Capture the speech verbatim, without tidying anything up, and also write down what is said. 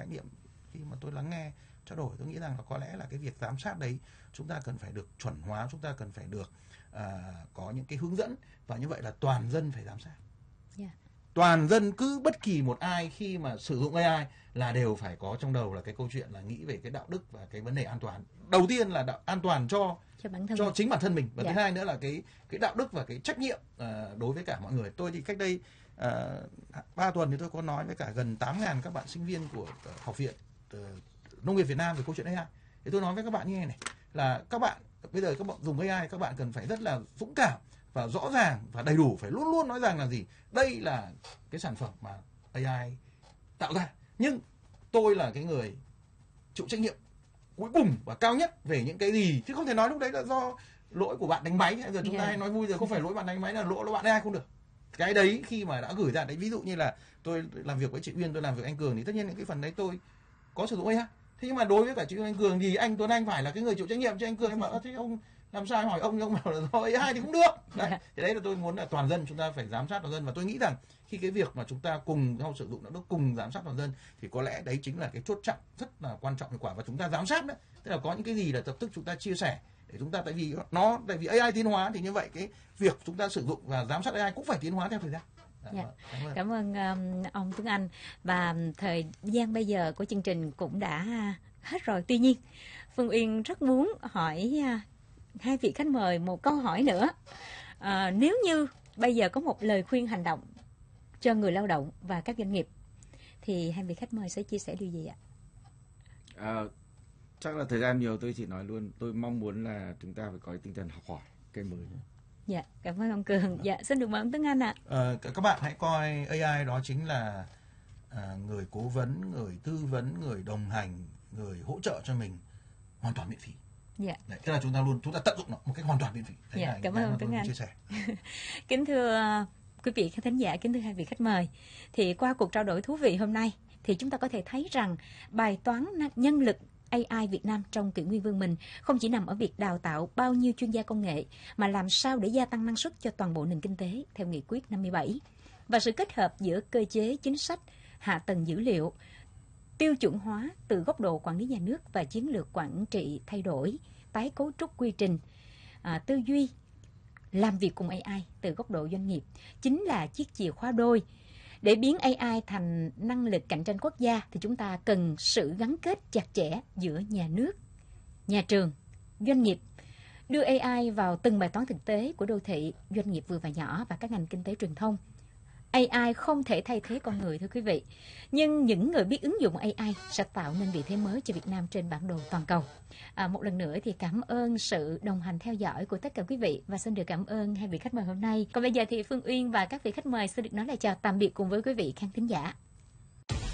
khái niệm khi mà tôi lắng nghe trao đổi, tôi nghĩ rằng là có lẽ là cái việc giám sát đấy chúng ta cần phải được chuẩn hóa, chúng ta cần phải được à, có những cái hướng dẫn, và như vậy là toàn dân phải giám sát. Yeah. Toàn dân, cứ bất kỳ một ai khi mà sử dụng a i là đều phải có trong đầu là cái câu chuyện là nghĩ về cái đạo đức và cái vấn đề an toàn. Đầu tiên là đạo, an toàn cho cho, bản thân cho chính bản thân mình, và dạ. thứ hai nữa là cái cái đạo đức và cái trách nhiệm uh, đối với cả mọi người. Tôi thì cách đây ba uh, tuần thì tôi có nói với cả gần tám nghìn các bạn sinh viên của uh, học viện uh, nông nghiệp Việt Nam về câu chuyện a i. Thì tôi nói với các bạn như này này, là các bạn bây giờ các bạn dùng a i, các bạn cần phải rất là dũng cảm và rõ ràng và đầy đủ, phải luôn luôn nói rằng là gì, đây là cái sản phẩm mà a i tạo ra, nhưng tôi là cái người chịu trách nhiệm cuối cùng và cao nhất về những cái gì, chứ không thể nói lúc đấy là do lỗi của bạn đánh máy. Giờ chúng ta hay nói vui rồi, không phải lỗi bạn đánh máy, là lỗi của bạn a i không được. Cái đấy khi mà đã gửi ra đấy, ví dụ như là tôi làm việc với chị Uyên, tôi làm việc với anh Cường, thì tất nhiên những cái phần đấy tôi có sử dụng a i. Thế nhưng mà đối với cả chị Anh Cường thì anh Tuấn Anh phải là cái người chịu trách nhiệm, chứ anh Cường anh bảo thế ông làm sao, hỏi ông ông bảo là do a i thì cũng được. Đấy, thì đấy là tôi muốn là toàn dân chúng ta phải giám sát toàn dân, và tôi nghĩ rằng khi cái việc mà chúng ta cùng nhau sử dụng nó cùng giám sát toàn dân thì có lẽ đấy chính là cái chốt chặn rất là quan trọng, hiệu quả. Và chúng ta giám sát đấy, tức là có những cái gì là lập tức chúng ta chia sẻ để chúng ta, tại vì nó tại vì a i tiến hóa thì như vậy cái việc chúng ta sử dụng và giám sát a i cũng phải tiến hóa theo thời gian. Dạ. Cảm ơn, Cảm ơn um, ông Tuấn Anh. Và thời gian bây giờ của chương trình cũng đã hết rồi. Tuy nhiên, Phương Uyên rất muốn hỏi uh, hai vị khách mời một câu hỏi nữa. Uh, nếu như bây giờ có một lời khuyên hành động cho người lao động và các doanh nghiệp, thì hai vị khách mời sẽ chia sẻ điều gì ạ? À, chắc là thời gian nhiều, tôi chỉ nói luôn, tôi mong muốn là chúng ta phải có tinh thần học hỏi cái mới. Dạ, cảm ơn ông Cường. Dạ, xin được mời ông Tuấn Anh ạ. À, các bạn hãy coi a i đó chính là à, người cố vấn, người tư vấn, người đồng hành, người hỗ trợ cho mình hoàn toàn miễn phí. Dạ. Đấy, tức là chúng ta luôn chúng ta tận dụng nó một cách hoàn toàn miễn phí. Đấy, dạ, cảm ơn ông Tuấn Anh. Chia sẻ. Kính thưa uh, quý vị khán thính giả, kính thưa hai vị khách mời, thì qua cuộc trao đổi thú vị hôm nay thì chúng ta có thể thấy rằng bài toán nhân lực a i Việt Nam trong kỷ nguyên vươn mình không chỉ nằm ở việc đào tạo bao nhiêu chuyên gia công nghệ, mà làm sao để gia tăng năng suất cho toàn bộ nền kinh tế theo nghị quyết năm mươi bảy, và sự kết hợp giữa cơ chế chính sách, hạ tầng dữ liệu, tiêu chuẩn hóa từ góc độ quản lý nhà nước và chiến lược quản trị thay đổi, tái cấu trúc quy trình, à, tư duy làm việc cùng a i từ góc độ doanh nghiệp chính là chiếc chìa khóa đôi. Để biến a i thành năng lực cạnh tranh quốc gia thì chúng ta cần sự gắn kết chặt chẽ giữa nhà nước, nhà trường, doanh nghiệp, đưa a i vào từng bài toán thực tế của đô thị, doanh nghiệp vừa và nhỏ và các ngành kinh tế truyền thông. a i không thể thay thế con người, thưa quý vị, nhưng những người biết ứng dụng a i sẽ tạo nên vị thế mới cho Việt Nam trên bản đồ toàn cầu. À, một lần nữa thì cảm ơn sự đồng hành theo dõi của tất cả quý vị, và xin được cảm ơn hai vị khách mời hôm nay. Còn bây giờ thì Phương Uyên và các vị khách mời xin được nói lời chào tạm biệt cùng với quý vị khán thính giả.